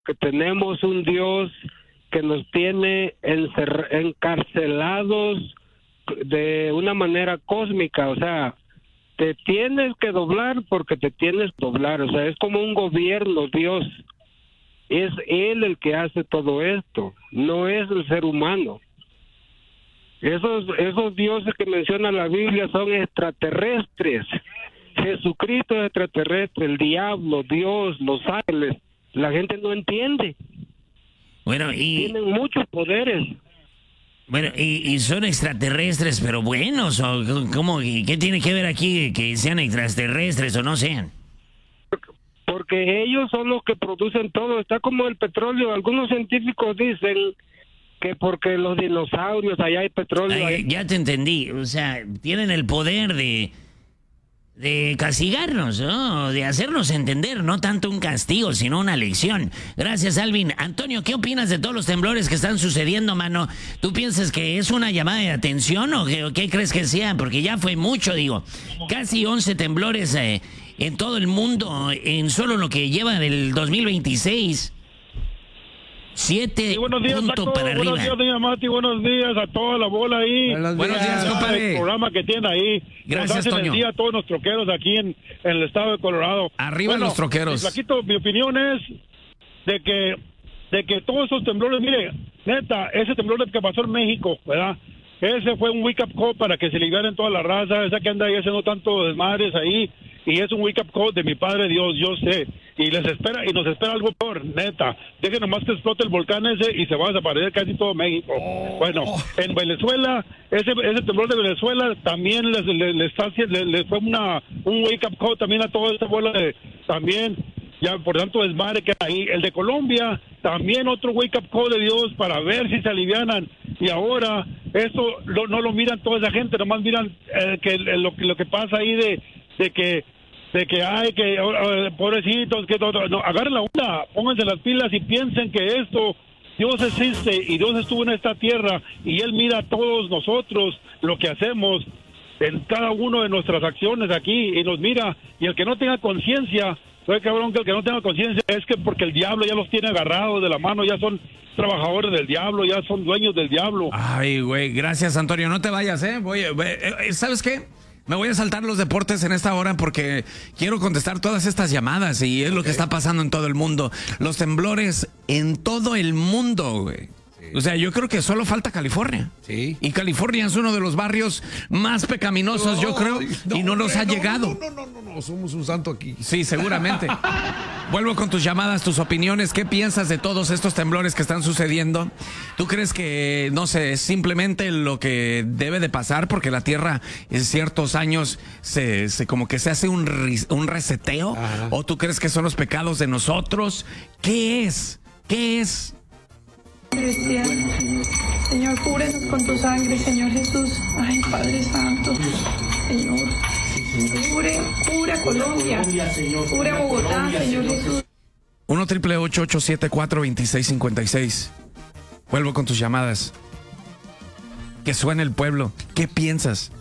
que tenemos un Dios que nos tiene encarcelados de una manera cósmica, o sea, te tienes que doblar porque te tienes que doblar, o sea, es como un gobierno, Dios. Es Él el que hace todo esto, no es el ser humano. Esos dioses que menciona la Biblia son extraterrestres. Jesucristo es extraterrestre, el diablo, Dios, los ángeles. La gente no entiende. Bueno, tienen muchos poderes. Bueno, y son extraterrestres, pero buenos, o ¿cómo? ¿Qué tiene que ver aquí que sean extraterrestres o no sean? Porque ellos son los que producen todo. Está como el petróleo. Algunos científicos dicen que porque los dinosaurios, allá hay petróleo. Ya te entendí. O sea, tienen el poder de castigarnos, ¿no? De hacernos entender, no tanto un castigo, sino una lección. Gracias, Alvin. Antonio, ¿qué opinas de todos los temblores que están sucediendo, mano? ¿Tú piensas que es una llamada de atención o qué crees que sea? Porque ya fue mucho, digo. Casi 11 temblores en todo el mundo, en solo lo que lleva del 2026. 7 puntos para arriba. Buenos días, doña Mati, buenos días a toda la bola ahí. Buenos días, compadre. El programa que tienen ahí. Gracias, Nos hacen Toño. el día a todos los troqueros aquí en el estado de Colorado. Arriba los troqueros. Flaquito, mi opinión es de que todos esos temblores, mire, neta, ese temblor que pasó en México, ¿verdad? Ese fue un wake-up call para que se liberen toda la raza, esa que anda ahí haciendo tanto desmadres ahí, y es un wake-up call de mi Padre Dios, yo sé, y nos espera algo peor, neta. Dejen nomás que explote el volcán ese y se va a desaparecer casi todo México. Bueno, en Venezuela, ese temblor de Venezuela también les fue un wake-up call también a toda esta bola de, también, ya por tanto desmadre que hay. El de Colombia, también otro wake-up call de Dios para ver si se alivianan. Y ahora, eso no lo miran toda esa gente, nomás miran lo que pasa ahí de que hay que pobrecitos, que todo, no, agarren la onda, pónganse las pilas y piensen que esto, Dios existe y Dios estuvo en esta tierra y Él mira a todos nosotros lo que hacemos en cada uno de nuestras acciones aquí y nos mira, y el que no tenga conciencia, cabrón, que el que no tenga conciencia es que porque el diablo ya los tiene agarrados de la mano, ya son trabajadores del diablo, ya son dueños del diablo. Ay, güey, gracias, Antonio, no te vayas, ¿sabes qué? Me voy a saltar los deportes en esta hora porque quiero contestar todas estas llamadas y es lo que está pasando en todo el mundo. Los temblores en todo el mundo, güey. O sea, yo creo que solo falta California. Sí. Y California es uno de los barrios más pecaminosos, yo creo, y no nos ha llegado. No, somos un santo aquí. Sí, seguramente. Vuelvo con tus llamadas, tus opiniones. ¿Qué piensas de todos estos temblores que están sucediendo? ¿Tú crees que, no sé, es simplemente lo que debe de pasar porque la Tierra en ciertos años se como que se hace un reseteo? Ajá. ¿O tú crees que son los pecados de nosotros? ¿Qué es? ¿Qué es? Cristian, Señor, cúbrenos con tu sangre, Señor Jesús. Ay, Padre Santo, Señor, cubre a Colombia, cubre a Bogotá, Señor Jesús. 1-888-874-2656. Vuelvo con tus llamadas. Que suene el pueblo. ¿Qué piensas?